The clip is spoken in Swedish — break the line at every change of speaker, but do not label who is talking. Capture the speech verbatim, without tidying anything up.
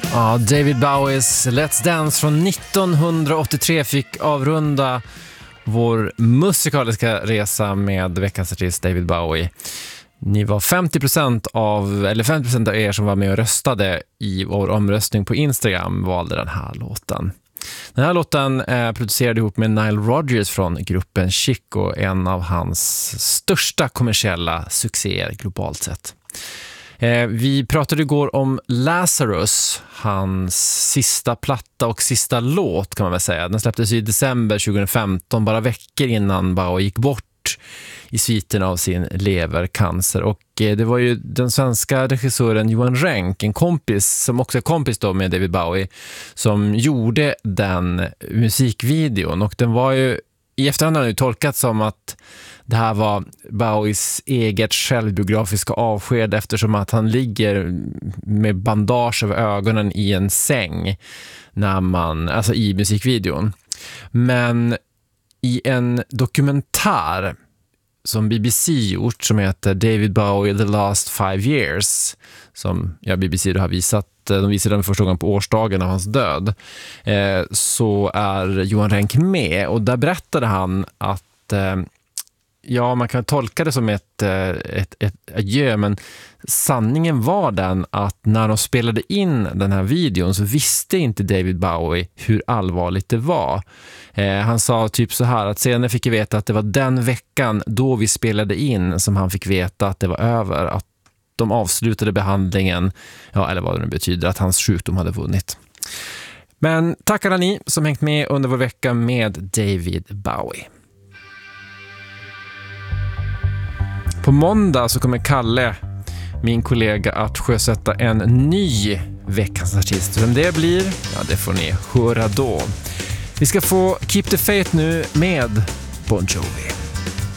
Ja, David Bowies Let's Dance från nittonhundraåttiotre fick avrunda vår musikaliska resa med veckans artist David Bowie. Ni var femtio procent av, eller femtio procent av er som var med och röstade i vår omröstning på Instagram valde den här låten. Den här låten är producerad ihop med Nile Rodgers från gruppen Chic och en av hans största kommersiella succéer globalt sett. Eh, vi pratade igår om Lazarus, hans sista platta och sista låt kan man väl säga. Den släpptes i december tjugohundrafemton, bara veckor innan Bowie gick bort i sviten av sin levercancer. Och eh, det var ju den svenska regissören Johan Renck, en kompis som också är kompis då med David Bowie, som gjorde den musikvideon. Och den var ju i efterhand har det tolkat som att det här var Bowies eget självbiografiska avsked eftersom att han ligger med bandage över ögonen i en säng när man, alltså i musikvideon. Men i en dokumentär som B B C gjort som heter David Bowie The Last Five Years, som ja, B B C då har visat, de visade den första gången på årsdagen av hans död, eh, så är Johan Renck med och där berättade han att eh, ja, man kan tolka det som ett, ett, ett adjö, men sanningen var den att när de spelade in den här videon så visste inte David Bowie hur allvarligt det var. Eh, han sa typ så här att senare fick jag veta att det var den veckan då vi spelade in som han fick veta att det var över, att de avslutade behandlingen, ja, eller vad det nu betyder, att hans sjukdom hade vunnit. Men tack alla ni som hängt med under vår vecka med David Bowie. På måndag så kommer Kalle, min kollega, att sjösätta en ny veckans artist. Vem det blir, ja det får ni höra då. Vi ska få Keep the Faith nu med Bon Jovi.